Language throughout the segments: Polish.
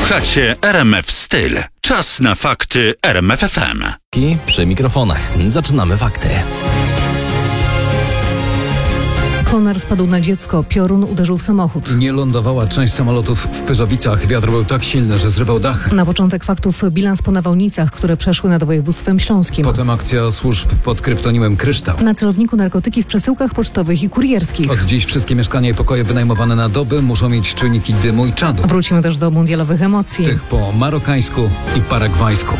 Słuchacie RMF Styl. Czas na fakty RMF FM. Przy mikrofonach. Zaczynamy fakty. Konar spadł na dziecko, piorun uderzył w samochód. Nie lądowała część samolotów w Pyrzowicach. Wiatr był tak silny, że zrywał dach. Na początek faktów bilans po nawałnicach, które przeszły nad województwem śląskim. Potem akcja służb pod kryptonimem Kryształ. Na celowniku narkotyki w przesyłkach pocztowych i kurierskich. Od dziś wszystkie mieszkania i pokoje wynajmowane na doby muszą mieć czujniki dymu i czadu. Wrócimy też do mundialowych emocji. Tych po marokańsku i paragwajsku.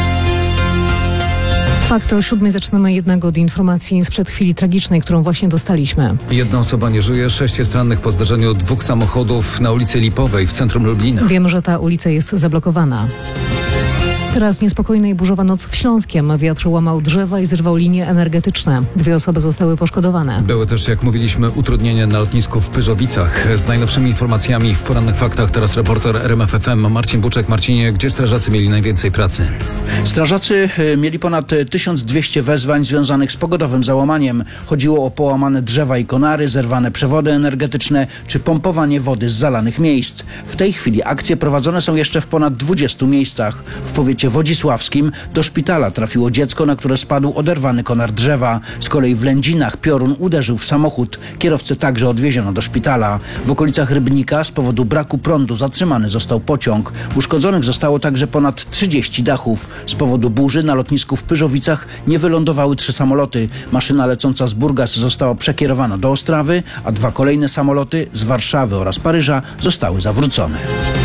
Fakty o 7 zaczynamy jednak od informacji sprzed chwili tragicznej, którą właśnie dostaliśmy. Jedna osoba nie żyje, 6 jest rannych po zdarzeniu 2 samochodów na ulicy Lipowej w centrum Lublina. Wiemy, że ta ulica jest zablokowana. Teraz niespokojna i burzowa noc w Śląskiem. Wiatr łamał drzewa i zrywał linie energetyczne. 2 osoby zostały poszkodowane. Były też, jak mówiliśmy, utrudnienia na lotnisku w Pyrzowicach. Z najnowszymi informacjami w porannych faktach teraz reporter RMF FM Marcin Buczek. Marcinie, gdzie strażacy mieli najwięcej pracy? Strażacy mieli ponad 1200 wezwań związanych z pogodowym załamaniem. Chodziło o połamane drzewa i konary, zerwane przewody energetyczne czy pompowanie wody z zalanych miejsc. W tej chwili akcje prowadzone są jeszcze w ponad 20 miejscach. W powiecie wodzisławskim do szpitala trafiło dziecko, na które spadł oderwany konar drzewa. Z kolei w Lędzinach piorun uderzył w samochód. Kierowcę także odwieziono do szpitala. W okolicach Rybnika z powodu braku prądu zatrzymany został pociąg. Uszkodzonych zostało także ponad 30 dachów. Z powodu burzy na lotnisku w Pyrzowicach nie wylądowały 3 samoloty. Maszyna lecąca z Burgas została przekierowana do Ostrawy, a 2 kolejne samoloty z Warszawy oraz Paryża zostały zawrócone.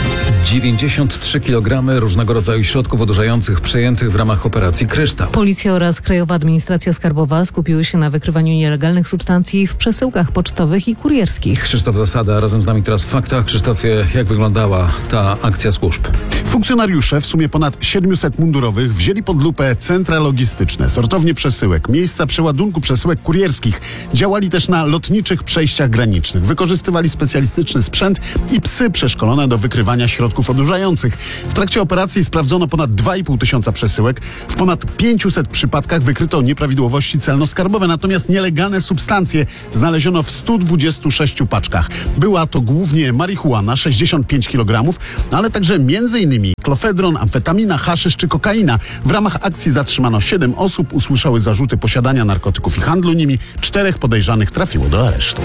93 kg różnego rodzaju środków odurzających przejętych w ramach operacji Kryształ. Policja oraz Krajowa Administracja Skarbowa skupiły się na wykrywaniu nielegalnych substancji w przesyłkach pocztowych i kurierskich. Krzysztof Zasada razem z nami teraz w faktach. Krzysztofie, jak wyglądała ta akcja służb? Funkcjonariusze w sumie ponad 700 mundurowych wzięli pod lupę centra logistyczne, sortownie przesyłek, miejsca przeładunku przesyłek kurierskich. Działali też na lotniczych przejściach granicznych. Wykorzystywali specjalistyczny sprzęt i psy przeszkolone do wykrywania środków odurzających. W trakcie operacji sprawdzono ponad 2,5 tysiąca przesyłek. W ponad 500 przypadkach wykryto nieprawidłowości celno-skarbowe, natomiast nielegalne substancje znaleziono w 126 paczkach. Była to głównie marihuana, 65 kg, ale także m.in. klofedron, amfetamina, haszysz czy kokaina. W ramach akcji zatrzymano 7 osób, usłyszały zarzuty posiadania narkotyków i handlu nimi. 4 podejrzanych trafiło do aresztu.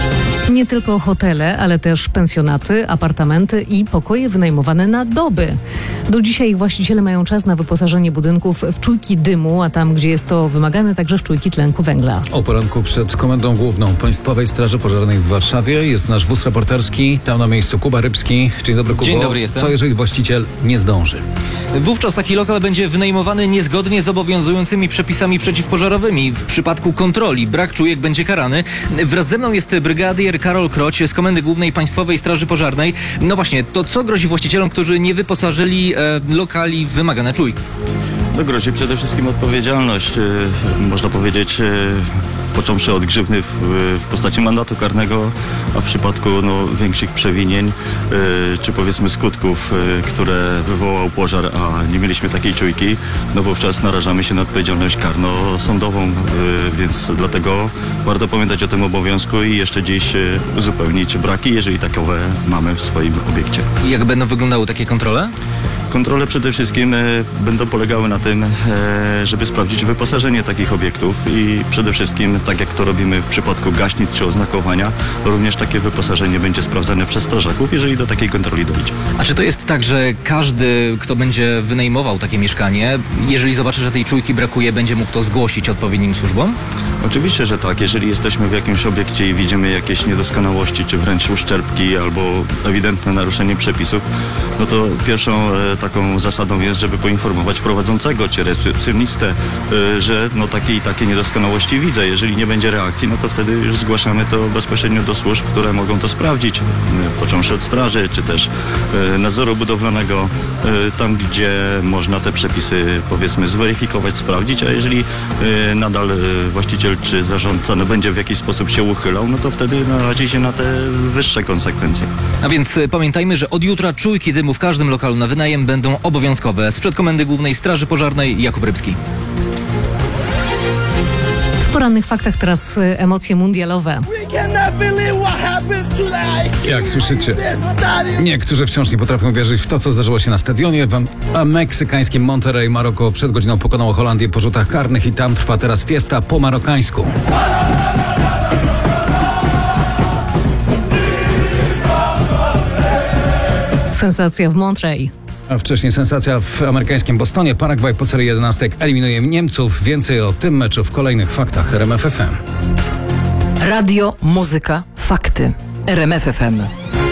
Nie tylko hotele, ale też pensjonaty, apartamenty i pokoje wynajmowane na doby. Do dzisiaj ich właściciele mają czas na wyposażenie budynków w czujki dymu, a tam, gdzie jest to wymagane, także w czujki tlenku węgla. O poranku przed Komendą Główną Państwowej Straży Pożarnej w Warszawie jest nasz wóz reporterski. Tam na miejscu Kuba Rybski. Dzień dobry, Kubo. Dzień dobry, jestem. Co jeżeli właściciel nie zdąży? Wówczas taki lokal będzie wynajmowany niezgodnie z obowiązującymi przepisami przeciwpożarowymi. W przypadku kontroli brak czujek będzie karany. Wraz ze mną jest brygadier Karol Kroć z Komendy Głównej Państwowej Straży Pożarnej. No właśnie, to co grozi właścicielom, którzy nie wyposażyli lokali w wymagane czujki? No grozi przede wszystkim odpowiedzialność, można powiedzieć, począwszy od grzywny w postaci mandatu karnego, a w przypadku większych przewinień, czy powiedzmy skutków, które wywołał pożar, a nie mieliśmy takiej czujki, no wówczas narażamy się na odpowiedzialność karno-sądową, więc dlatego warto pamiętać o tym obowiązku i jeszcze dziś uzupełnić braki, jeżeli takowe mamy w swoim obiekcie. I jak będą wyglądały takie kontrole? Kontrole przede wszystkim będą polegały na tym, żeby sprawdzić wyposażenie takich obiektów i przede wszystkim, tak jak to robimy w przypadku gaśnic czy oznakowania, również takie wyposażenie będzie sprawdzane przez strażaków, jeżeli do takiej kontroli dojdzie. A czy to jest tak, że każdy, kto będzie wynajmował takie mieszkanie, jeżeli zobaczy, że tej czujki brakuje, będzie mógł to zgłosić odpowiednim służbom? Oczywiście, że tak. Jeżeli jesteśmy w jakimś obiekcie i widzimy jakieś niedoskonałości, czy wręcz uszczerbki albo ewidentne naruszenie przepisów, no to pierwszą taką zasadą jest, żeby poinformować prowadzącego czy recepcjonistę, że takie niedoskonałości widzę. Jeżeli nie będzie reakcji, no to wtedy już zgłaszamy to bezpośrednio do służb, które mogą to sprawdzić, począwszy od straży, czy też nadzoru budowlanego, tam gdzie można te przepisy powiedzmy zweryfikować, sprawdzić, a jeżeli nadal właściciel czy zarządca będzie w jakiś sposób się uchylał, no to wtedy narazi się na te wyższe konsekwencje. A więc pamiętajmy, że od jutra czujki dymu w każdym lokalu na wynajem będą obowiązkowe. Sprzed Komendy Głównej Straży Pożarnej Jakub Rybski. W porannych faktach teraz emocje mundialowe. Jak słyszycie, niektórzy wciąż nie potrafią wierzyć w to, co zdarzyło się na stadionie. A meksykańskim Monterrey Maroko przed godziną pokonało Holandię po rzutach karnych i tam trwa teraz fiesta po marokańsku. Sensacja w Monterrey. A wcześniej sensacja w amerykańskim Bostonie. Paragwaj po serii 11 eliminuje Niemców. Więcej o tym meczu w kolejnych faktach RMF FM. Radio, muzyka, fakty. RMF FM.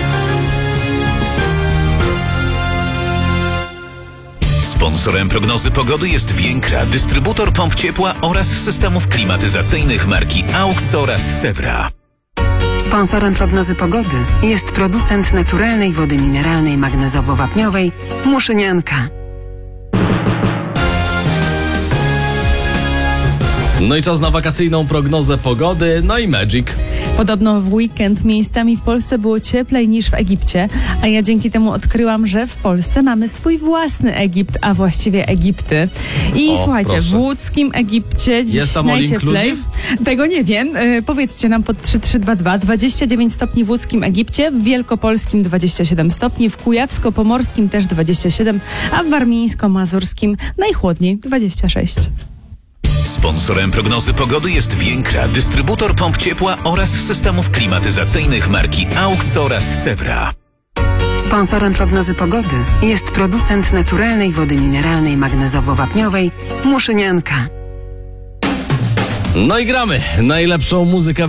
Sponsorem prognozy pogody jest Więkra, dystrybutor pomp ciepła oraz systemów klimatyzacyjnych marki AUX oraz Sewra. Sponsorem prognozy pogody jest producent naturalnej wody mineralnej magnezowo-wapniowej Muszynianka. No i czas na wakacyjną prognozę pogody, no i Magic. Podobno w weekend miejscami w Polsce było cieplej niż w Egipcie, a ja dzięki temu odkryłam, że w Polsce mamy swój własny Egipt, a właściwie Egipty. I słuchajcie, proszę. w łódzkim Egipcie dziś Jest tam all najcieplej. inclusive? Tego nie wiem. Powiedzcie nam pod 3322. 29 stopni w łódzkim Egipcie, w wielkopolskim 27 stopni, w kujawsko-pomorskim też 27, a w warmińsko-mazurskim najchłodniej 26. Sponsorem prognozy pogody jest Więkra, dystrybutor pomp ciepła oraz systemów klimatyzacyjnych marki AUX oraz Sewra. Sponsorem prognozy pogody jest producent naturalnej wody mineralnej magnezowo-wapniowej Muszynianka. No i gramy najlepszą muzykę